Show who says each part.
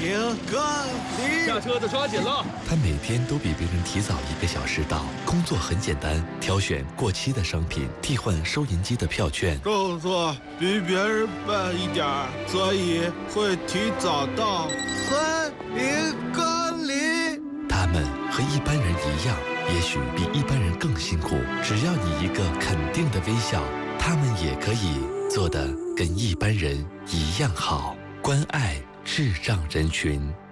Speaker 1: 下车的抓紧了。
Speaker 2: 他每天都比别人提早1个小时到，工作很简单，挑选过期的商品，替换收银机的票券。
Speaker 3: 动作比别人慢一点，所以会提早到。欢迎光临。
Speaker 2: 他们和一般人一样，也许比一般人更辛苦。只要你一个肯定的微笑，他们也可以做得跟一般人一样好。关爱智障人群。